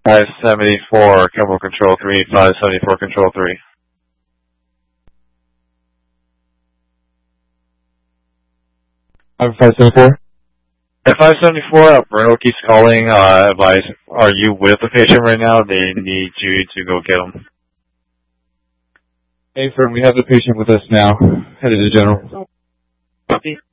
574, Chemical Control 3, 574, Control 3. I'm 574. At 574, Bruno keeps calling, advise, are you with the patient right now? They need you to go get them. Hey, firm, we have the patient with us now. Headed to General. Copy.